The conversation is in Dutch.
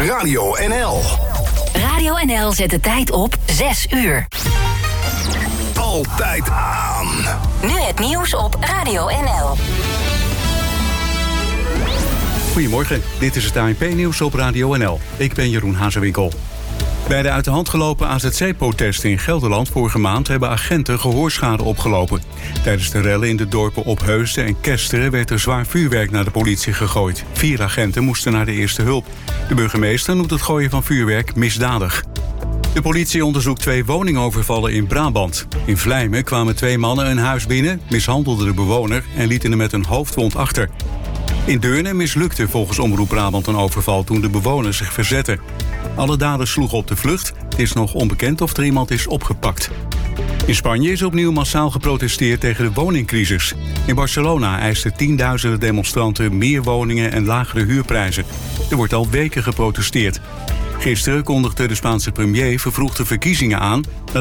Radio NL. Radio NL zet de tijd op 6 uur. Altijd aan. Nu het nieuws op Radio NL. Goedemorgen, dit is het ANP-nieuws op Radio NL. Ik ben Jeroen Hazewinkel. Bij de uit de hand gelopen AZC-protesten in Gelderland vorige maand hebben agenten gehoorschade opgelopen. Tijdens de rellen in de dorpen Opheusden en Kesteren werd er zwaar vuurwerk naar de politie gegooid. 4 agenten moesten naar de eerste hulp. De burgemeester noemt het gooien van vuurwerk misdadig. De politie onderzoekt 2 woningovervallen in Brabant. In Vlijmen kwamen 2 mannen een huis binnen, mishandelden de bewoner en lieten hem met een hoofdwond achter. In Deurne mislukte volgens Omroep Brabant een overval toen de bewoner zich verzette. Alle daders sloegen op de vlucht. Het is nog onbekend of er iemand is opgepakt. In Spanje is opnieuw massaal geprotesteerd tegen de woningcrisis. In Barcelona eisten tienduizenden demonstranten meer woningen en lagere huurprijzen. Er wordt al weken geprotesteerd. Gisteren kondigde de Spaanse premier vervroegde verkiezingen aan